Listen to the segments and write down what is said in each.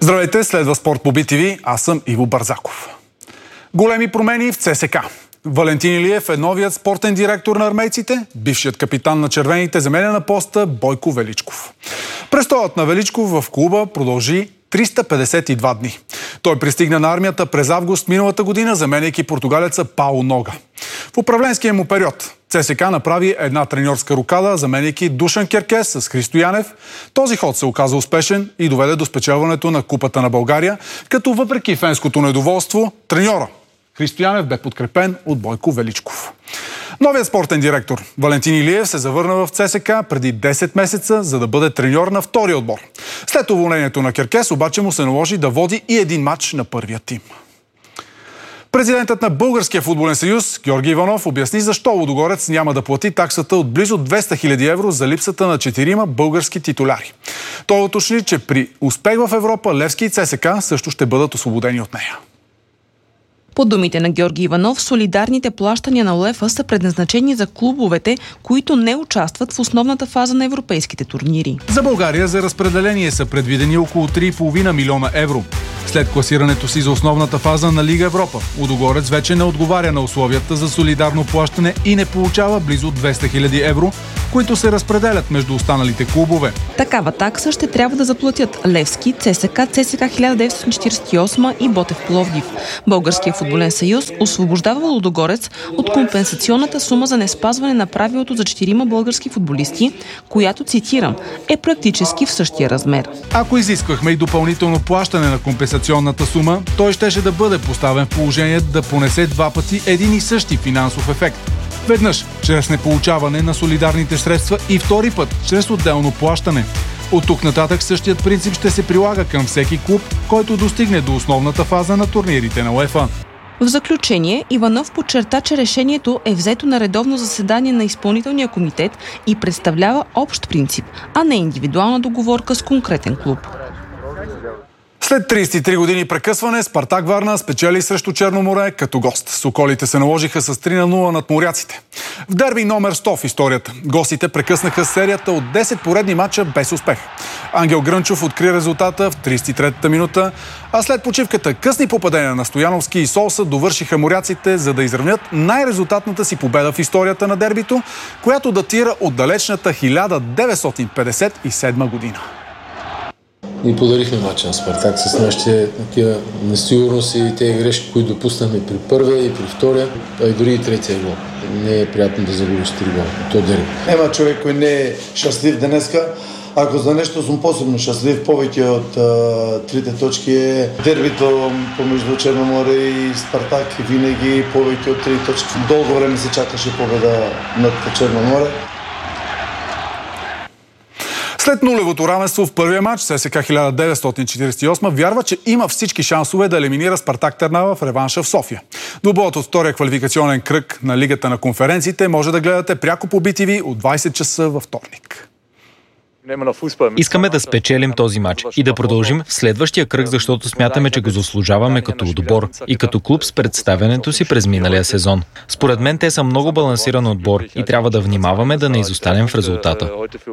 Здравейте, следва Спорт по BTV, аз съм Иво Барзаков. Големи промени в ЦСКА. Валентин Илиев е новият спортен директор на армейците, бившият капитан на червените заменя на поста Бойко Величков. Престоят на Величков в клуба продължи 352 дни. Той пристигна на армията през август миналата година, заменяйки португалеца Пао Нога. В управленския му период ЦСКА направи една треньорска рокада, заменяйки Душан Керкес с Христо Янев. Този ход се оказа успешен и доведе до спечелването на Купата на България, като въпреки фенското недоволство, треньора Христо Янев бе подкрепен от Бойко Величков. Новият спортен директор Валентин Илиев се завърна в ЦСКА преди 10 месеца, за да бъде треньор на втория отбор. След уволнението на Керкес обаче му се наложи да води и един матч на първия тим. Президентът на Българския футболен съюз Георги Иванов обясни защо Лудогорец няма да плати таксата от близо 200 000 евро за липсата на 4 български титуляри. Той уточни, че при успех в Европа Левски и ЦСКА също ще бъдат освободени от нея. По думите на Георги Иванов, солидарните плащания на УЕФА са предназначени за клубовете, които не участват в основната фаза на европейските турнири. За България за разпределение са предвидени около 3,5 милиона евро. След класирането си за основната фаза на Лига Европа, Лудогорец вече не отговаря на условията за солидарно плащане и не получава близо 200 000 евро, които се разпределят между останалите клубове. Такава такса ще трябва да заплатят Левски, ЦСКА 1948 и Ботев Пловдив. Българския футболен съюз освобождава Лудогорец от компенсационната сума за неспазване на правилото за 4 български футболисти, която, цитирам, е практически в същия размер. Ако изисквахме и допълнително плащане на компенсационната сума, той щеше да бъде поставен в положение да понесе два пъти един и същи финансов ефект. Веднъж чрез неполучаване на солидарните средства и втори път чрез отделно плащане. От тук нататък същият принцип ще се прилага към всеки клуб, който достигне до основната фаза на турнирите на УЕФА. В заключение, Иванов подчерта, че решението е взето на редовно заседание на изпълнителния комитет и представлява общ принцип, а не индивидуална договорка с конкретен клуб. След 33 години прекъсване, Спартак Варна спечели срещу Черно море като гост. Соколите се наложиха с 3-0 над моряците. В дерби номер 100 в историята гостите прекъснаха серията от 10 поредни матча без успех. Ангел Грънчов откри резултата в 33-та минута, а след почивката късни попадения на Стояновски и Солса довършиха моряците, за да изравнят най-резултатната си победа в историята на дербито, която датира от далечната 1957 година. Ни подарихме мача на Спартак с нашите такива несигурности и тези грешки, които допуснахме при първия и при втория, а и дори и третия гол. Не е приятно да загубиш 3 гола. То дерби. Нема човек, който не е щастлив днеска. Ако за нещо съм посебно щастлив, повече от трите точки е дербито помежду Черно море и Спартак и винаги повече от 3 точки. Дълго време се чакаше победа над Черно море. След нулевото равенство в първия матч, ЦСКА 1948 вярва, че има всички шансове да елиминира Спартак Търнава в реванша в София. Двубоят от втория квалификационен кръг на Лигата на конференциите може да гледате пряко по BTV от 20 часа във вторник. Искаме да спечелим този матч и да продължим в следващия кръг, защото смятаме, че го заслужаваме като отбор и като клуб с представянето си през миналия сезон. Според мен те са много балансиран отбор и трябва да внимаваме да не изостанем в резултата.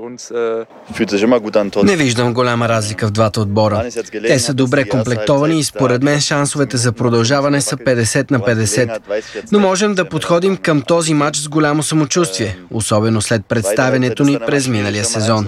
Не виждам голяма разлика в двата отбора. Те са добре комплектовани и според мен шансовете за продължаване са 50 на 50. Но можем да подходим към този матч с голямо самочувствие, особено след представянето ни през миналия сезон.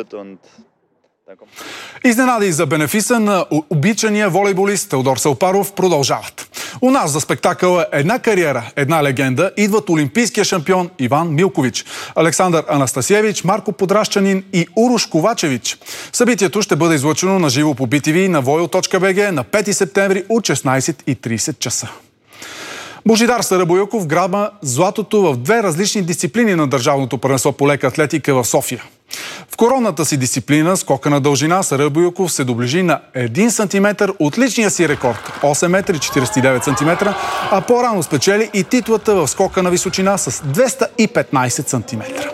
Изненади за бенефиса на обичания волейболист Теодор Салпаров продължават. У нас за спектакъла една кариера, една легенда идват олимпийския шампион Иван Милкович, Александър Анастасиевич, Марко Подращанин и Урош Ковачевич. Събитието ще бъде излъчено на живо по BTV на voyo.bg на 5 септември от 16:30 часа. Божидар Сарабоюков грабна златото в 2 различни дисциплини на Държавното първенство по лека атлетика в София. В коронната си дисциплина, скока на дължина, Сарабоюков се доближи на 1 сантиметър от личния си рекорд – 8 метра и 49 сантиметра, а по-рано спечели и титлата в скока на височина с 215 сантиметра.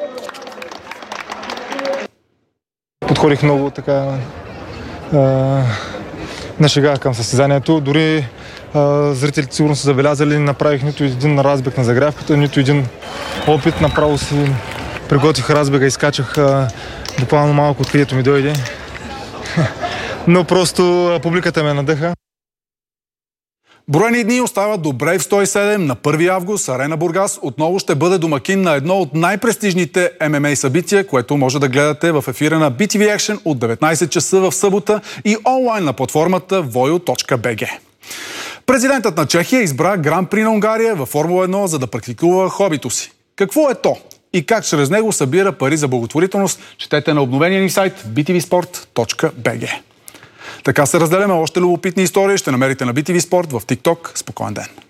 Подходих много така на шега към състезанието. Дори зрителите сигурно са забелязали, не направих нито един разбег на загрявката, нито един опит. Направо си приготвих разбега и скачах буквално малко откъдето ми дойде. но просто публиката ме надъха. Броени дни остават до Брейв 107 на 1 август. Арена Бургас отново ще бъде домакин на едно от най-престижните ММА събития, което може да гледате в ефира на BTV Action от 19 часа в събота и онлайн на платформата voyo.bg. Президентът на Чехия избра Гран При на Унгария във Формула 1, за да практикува хобито си. Какво е то и как чрез него събира пари за благотворителност, четете на обновения ни сайт btvsport.bg. Така се разделяме. Още любопитни истории ще намерите на BTV Sport в TikTok. Спокоен ден!